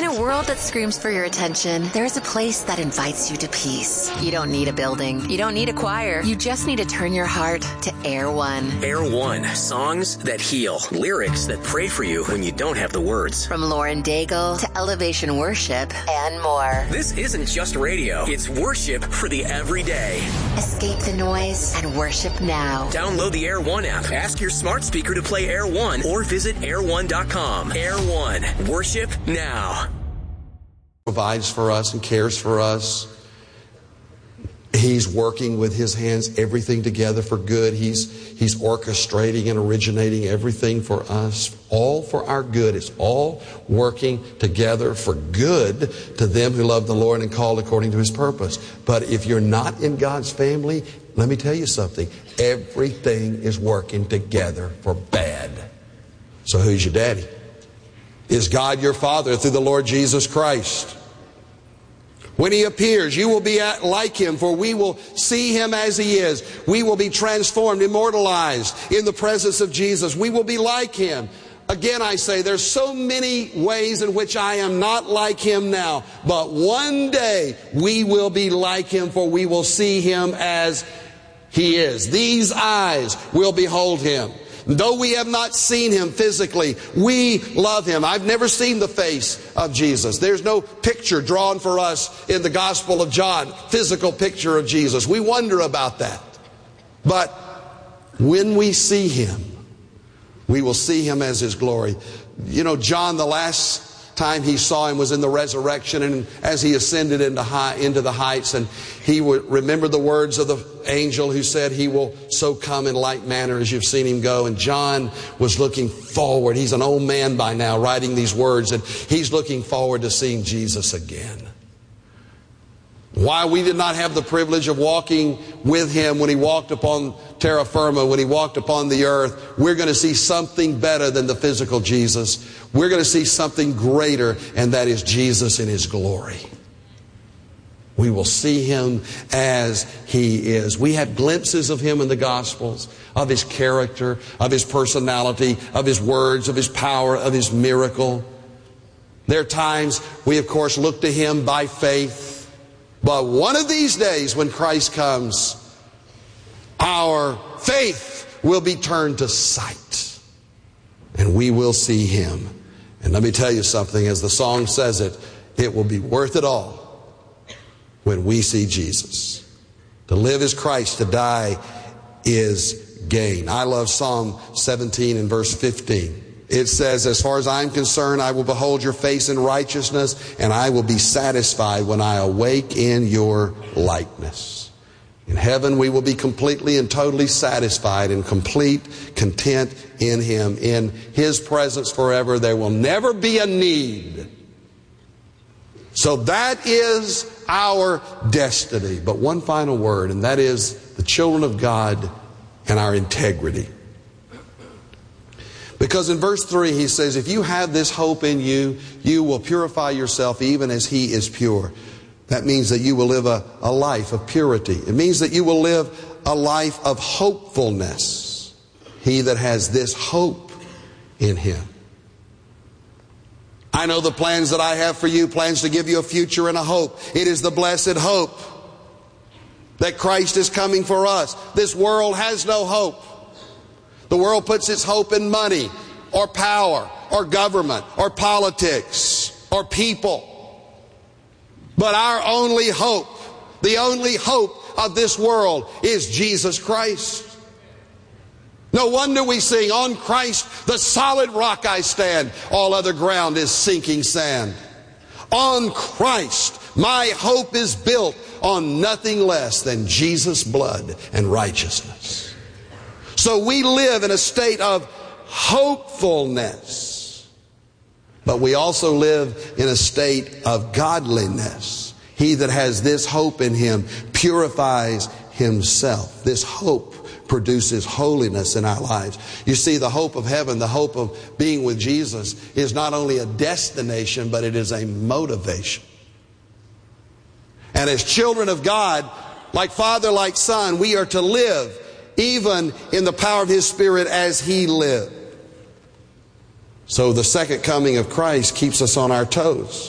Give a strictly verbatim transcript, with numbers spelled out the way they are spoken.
a world that screams for your attention, there's a place that invites you to peace. You don't need a building. You don't need a choir. You just need to turn your heart to Air One. Air One. Songs that heal. Lyrics that pray for you when you don't have the words. From Lauren Daigle to Elevation Worship and more. This isn't just radio. It's worship for the everyday. Escape the noise and worship now. Download the Air One app. Ask your smart speaker to play Air One or visit air one dot com. Air One. Worship now. Provides for us and cares for us. He's working with his hands everything together for good. He's he's orchestrating and originating everything for us, all for our good. It's all working together for good to them who love the Lord and called according to his purpose. But if you're not in God's family, let me tell you something. Everything is working together for bad. So who's your daddy? Is God your Father through the Lord Jesus Christ? When he appears, you will be like him, for we will see him as he is. We will be transformed, immortalized in the presence of Jesus. We will be like him. Again, I say, there's so many ways in which I am not like him now. But one day we will be like him, for we will see him as he is. These eyes will behold him. Though we have not seen him physically, we love him. I've never seen the face of Jesus. There's no picture drawn for us in the Gospel of John, physical picture of Jesus. We wonder about that. But when we see him, we will see him as his glory. You know, John, the last time he saw him was in the resurrection, and as he ascended into high into the heights, and he would remember the words of the angel who said he will so come in like manner as you've seen him go. And John was looking forward. He's an old man by now writing these words, and he's looking forward to seeing Jesus again. While we did not have the privilege of walking with him when he walked upon terra firma, when he walked upon the earth, we're going to see something better than the physical Jesus. We're going to see something greater, and that is Jesus in his glory. We will see him as he is. We have glimpses of him in the Gospels, of his character, of his personality, of his words, of his power, of his miracle. There are times we, of course, look to him by faith. But one of these days when Christ comes, our faith will be turned to sight, and we will see him. And let me tell you something, as the song says it, it will be worth it all when we see Jesus. To live is Christ, to die is gain. I love Psalm seventeen and verse fifteen. It says, as far as I'm concerned, I will behold your face in righteousness, and I will be satisfied when I awake in your likeness. In heaven, we will be completely and totally satisfied and complete content in him. In his presence forever, there will never be a need. So that is our destiny. But one final word, and that is the children of God and our integrity. Because in verse three he says, if you have this hope in you, you will purify yourself even as he is pure. That means that you will live a, a life of purity. It means that you will live a life of hopefulness. He that has this hope in him. I know the plans that I have for you, plans to give you a future and a hope. It is the blessed hope that Christ is coming for us. This world has no hope. The world puts its hope in money or power or government or politics or people. But our only hope, the only hope of this world is Jesus Christ. No wonder we sing, on Christ the solid rock I stand, all other ground is sinking sand. On Christ my hope is built on nothing less than Jesus' blood and righteousness. So we live in a state of hopefulness, but we also live in a state of godliness. He that has this hope in him purifies himself. This hope produces holiness in our lives. You see, the hope of heaven, the hope of being with Jesus, is not only a destination, but it is a motivation. And as children of God, like Father, like Son, we are to live even in the power of his Spirit as he lived. So the second coming of Christ keeps us on our toes.